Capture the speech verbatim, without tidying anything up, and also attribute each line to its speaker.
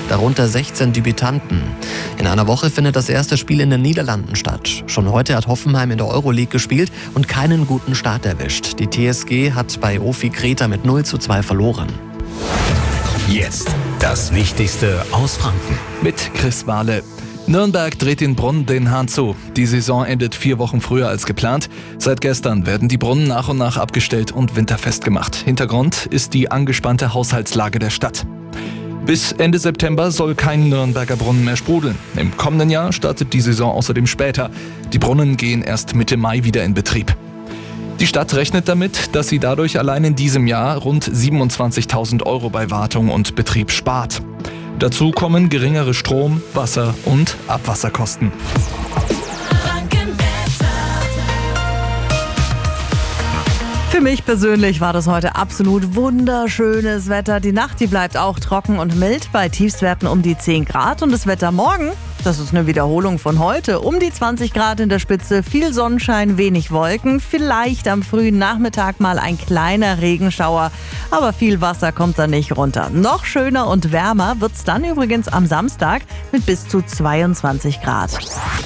Speaker 1: darunter sechzehn Debütanten. In einer Woche findet das erste Spiel in den Niederlanden statt. Schon heute hat Hoffenheim in der Euroleague gespielt und keinen guten Start erwischt. Die T S G hat bei O F I Kreta mit null zu zwei verloren.
Speaker 2: Jetzt das Wichtigste aus Franken
Speaker 3: mit Chris Wahle. Nürnberg dreht den Brunnen den Hahn zu. Die Saison endet vier Wochen früher als geplant. Seit gestern werden die Brunnen nach und nach abgestellt und winterfest gemacht. Hintergrund ist die angespannte Haushaltslage der Stadt. Bis Ende September soll kein Nürnberger Brunnen mehr sprudeln. Im kommenden Jahr startet die Saison außerdem später. Die Brunnen gehen erst Mitte Mai wieder in Betrieb. Die Stadt rechnet damit, dass sie dadurch allein in diesem Jahr rund siebenundzwanzigtausend Euro bei Wartung und Betrieb spart. Dazu kommen geringere Strom-, Wasser- und Abwasserkosten.
Speaker 4: Für mich persönlich war das heute absolut wunderschönes Wetter. Die Nacht, die bleibt auch trocken und mild bei Tiefstwerten um die zehn Grad. Und das Wetter morgen, das ist eine Wiederholung von heute. Um die zwanzig Grad in der Spitze, viel Sonnenschein, wenig Wolken. Vielleicht am frühen Nachmittag mal ein kleiner Regenschauer. Aber viel Wasser kommt da nicht runter. Noch schöner und wärmer wird's dann übrigens am Samstag mit bis zu zweiundzwanzig Grad.